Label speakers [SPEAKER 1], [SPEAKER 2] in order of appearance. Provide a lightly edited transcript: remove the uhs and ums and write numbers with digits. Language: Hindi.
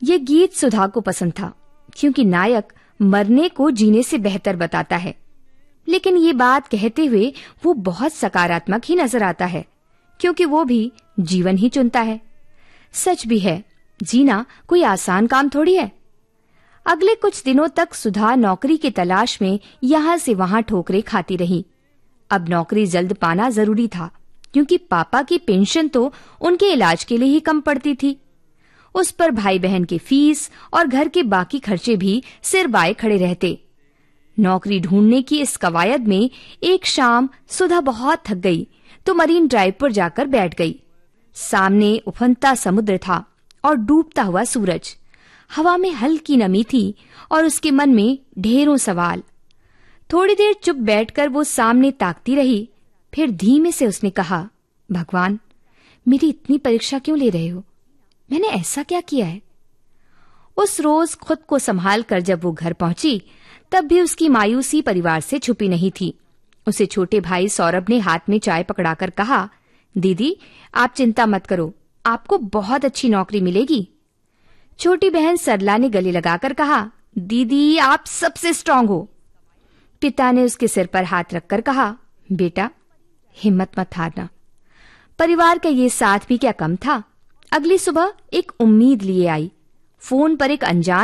[SPEAKER 1] ये गीत सुधा को पसंद था, क्योंकि नायक मरने को जीने से बेहतर बताता है। लेकिन ये बात कहते हुए वो बहुत सकारात्मक ही नजर आता है, क्योंकि वो भी जीवन ही चुनता है। सच भी है, जीना कोई आसान काम थोड़ी है। अगले कुछ दिनों तक सुधा नौकरी की तलाश में यहाँ से वहाँ ठोकरें खाती रही। अब नौकरी जल्द पाना जरूरी था, क्योंकि पापा की पेंशन तो उनके इलाज के लिए ही कम पड़ती थी। उस पर भाई बहन की फीस और घर के बाकी खर्चे भी सिर बाए खड़े रहते। नौकरी ढूंढने की इस कवायद में एक शाम सुधा बहुत थक गई तो मरीन ड्राइव पर जाकर बैठ गई। सामने उफनता समुद्र था और डूबता हुआ सूरज। हवा में हल्की नमी थी और उसके मन में ढेरों सवाल। थोड़ी देर चुप बैठकर वो सामने ताकती रही। फिर धीमे से उसने कहा, भगवान, मेरी इतनी परीक्षा क्यों ले रहे हो? मैंने ऐसा क्या किया है? उस रोज खुद को संभाल कर जब वो घर पहुंची, तब भी उसकी मायूसी परिवार से छुपी नहीं थी। उसे छोटे भाई सौरभ ने हाथ में चाय पकड़ाकर कहा, दीदी, आप चिंता मत करो, आपको बहुत अच्छी नौकरी मिलेगी। छोटी बहन सरला ने गले लगाकर कहा, दीदी, आप सबसे स्ट्रांग हो। पिता ने उसके सिर पर हाथ रखकर कहा, बेटा, हिम्मत मत हारना। परिवार का ये साथ भी क्या कम था। अगली सुबह एक उम्मीद लिए आई। फोन पर एक अनजान